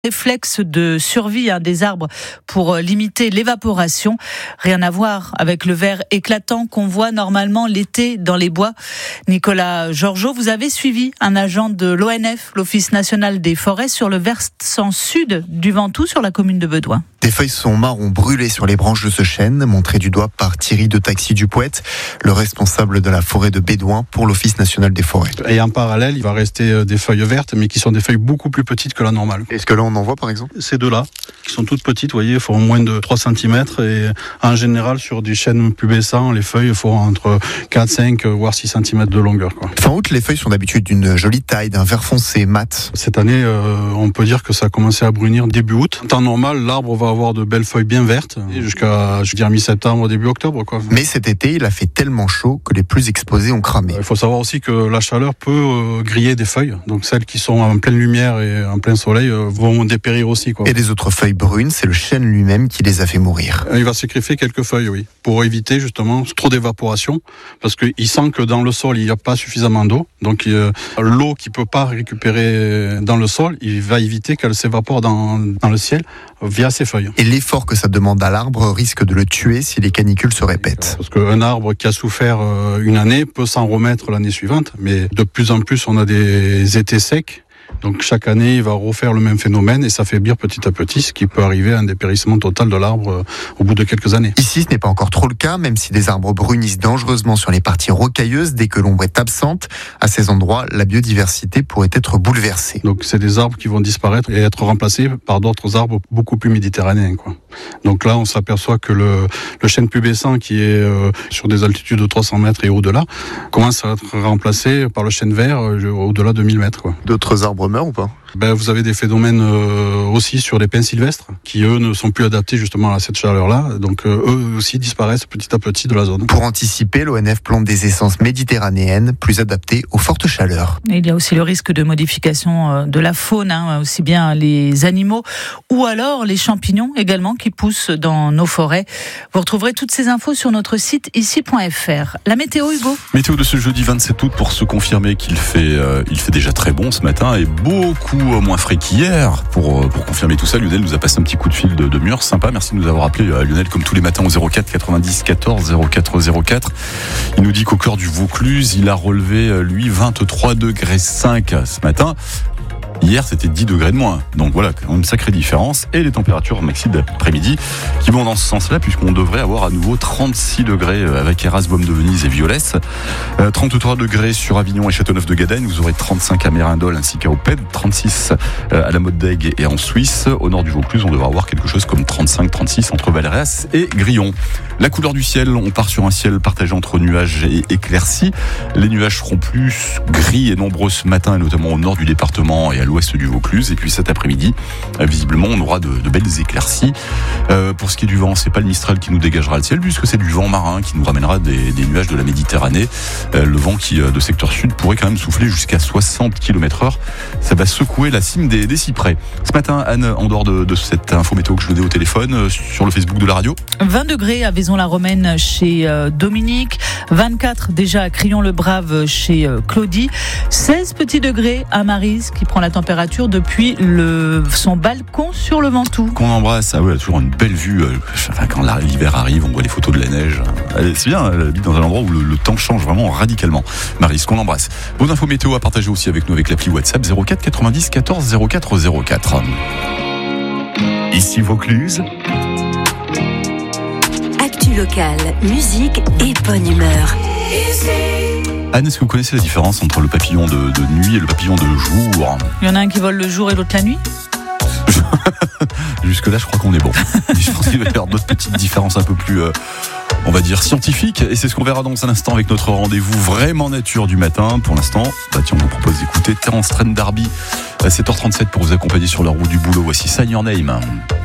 Réflexe de survie des arbres pour limiter l'évaporation. Rien à voir avec le vert éclatant qu'on voit normalement l'été dans les bois. Nicolas Georgeot, vous avez suivi un agent de l'ONF, l'Office national des forêts, sur le versant sud du Ventoux, sur la commune de Bedoin. Des feuilles sont marron brûlées sur les branches de ce chêne, montrées du doigt par Thierry de Taxi du Poète, le responsable de la forêt de Bédouin pour l'Office national des forêts. Et en parallèle, il va rester des feuilles vertes, mais qui sont des feuilles beaucoup plus petites que la normale. Est-ce que là on en voit par exemple ? Ces deux-là, qui sont toutes petites, vous voyez, font moins de 3 cm et en général sur des chênes pubescents, les feuilles font entre 4, 5 voire 6 cm de longueur. Fin août, les feuilles sont d'habitude d'une jolie taille, d'un vert foncé mat. Cette année, on peut dire que ça a commencé à brunir début août. En temps normal, l'arbre va avoir de belles feuilles bien vertes jusqu'à, je veux dire, mi-septembre, début octobre, quoi. Mais cet été, il a fait tellement chaud que les plus exposés ont cramé. Il faut savoir aussi que la chaleur peut griller des feuilles. Donc celles qui sont en pleine lumière et en plein soleil vont dépérir aussi, quoi. Et les autres feuilles brunes, c'est le chêne lui-même qui les a fait mourir. Il va sacrifier quelques feuilles, oui, pour éviter justement trop d'évaporation, parce qu'il sent que dans le sol, il n'y a pas suffisamment d'eau. Donc l'eau qu'il ne peut pas récupérer dans le sol, il va éviter qu'elle s'évapore dans le ciel via ses feuilles. Et l'effort que ça demande à l'arbre risque de le tuer si les canicules se répètent. Parce qu'un arbre qui a souffert une année peut s'en remettre l'année suivante, mais de plus en plus on a des étés secs. Donc chaque année, il va refaire le même phénomène et s'affaiblir petit à petit, ce qui peut arriver à un dépérissement total de l'arbre au bout de quelques années. Ici, ce n'est pas encore trop le cas, même si des arbres brunissent dangereusement sur les parties rocailleuses dès que l'ombre est absente. À ces endroits, la biodiversité pourrait être bouleversée. Donc c'est des arbres qui vont disparaître et être remplacés par d'autres arbres beaucoup plus méditerranéens, quoi. Donc là, on s'aperçoit que le chêne pubescent, qui est sur des altitudes de 300 mètres et au-delà, commence à être remplacé par le chêne vert au-delà de 1000 mètres, quoi. D'autres arbres meurent ou pas ? Vous avez des phénomènes aussi sur les pins sylvestres qui, eux, ne sont plus adaptés justement à cette chaleur-là. Donc, eux aussi disparaissent petit à petit de la zone. Pour anticiper, l'ONF plante des essences méditerranéennes plus adaptées aux fortes chaleurs. Et il y a aussi le risque de modification de la faune, aussi bien les animaux ou alors les champignons également qui poussent dans nos forêts. Vous retrouverez toutes ces infos sur notre site ici.fr. La météo, Hugo ? Météo de ce jeudi 27 août pour se confirmer qu'il fait déjà très bon ce matin et beaucoup moins frais qu'hier. Pour confirmer tout ça, Lionel nous a passé un petit coup de fil de mur sympa. Merci de nous avoir appelé, Lionel, comme tous les matins au 04 90 14 04 04. Il nous dit qu'au cœur du Vaucluse, il a relevé, lui, 23 degrés 5 ce matin. Hier, c'était 10 degrés de moins. Donc voilà, quand même une sacrée différence. Et les températures maxi d'après-midi qui vont dans ce sens-là, puisqu'on devrait avoir à nouveau 36 degrés avec Erasmus de Venise et Violès. 33 degrés sur Avignon et Châteauneuf-de-Gadagne. Vous aurez 35 à Mérindol ainsi qu'à Opède. 36 à la Motte d'Aigues et en Suisse. Au nord du Vaucluse, on devrait avoir quelque chose comme 35-36 entre Valréas et Grillon. La couleur du ciel, on part sur un ciel partagé entre nuages et éclaircies. Les nuages seront plus gris et nombreux ce matin, et notamment au nord du département et à l'ouest du Vaucluse. Et puis cet après-midi, visiblement, on aura de belles éclaircies. Pour ce qui est du vent, c'est pas le Mistral qui nous dégagera le ciel, puisque c'est du vent marin qui nous ramènera des nuages de la Méditerranée. Le vent qui, de secteur sud, pourrait quand même souffler jusqu'à 60 km/h. Ça va secouer la cime des cyprès. Ce matin, Anne, en dehors de cette info météo que je vous ai au téléphone, sur le Facebook de la radio. 20 degrés à Vaison-la-Romaine chez Dominique, 24 déjà à Crillon-le-Brave chez Claudie, 16 petits degrés à Maryse qui prend la température depuis son balcon sur le Ventoux. Qu'on embrasse, elle a toujours une belle vue. Quand l'hiver arrive, on voit les photos de la neige. C'est bien, elle habite dans un endroit où le temps change vraiment radicalement. Maryse, qu'on embrasse. Vos infos météo à partager aussi avec nous avec l'appli WhatsApp 04 90 14 04 04. Ici Vaucluse. Actu locale, musique et bonne humeur. Anne, est-ce que vous connaissez la différence entre le papillon de nuit et le papillon de jour ? Il y en a un qui vole le jour et l'autre la nuit ? Jusque-là, je crois qu'on est bon. Je pense qu'il va y avoir d'autres petites différences un peu plus, on va dire, scientifiques. Et c'est ce qu'on verra dans un instant avec notre rendez-vous vraiment nature du matin. Pour l'instant, on vous propose d'écouter Terence Trent D'Arby à 7h37 pour vous accompagner sur la route du boulot. Voici Sign Your Name.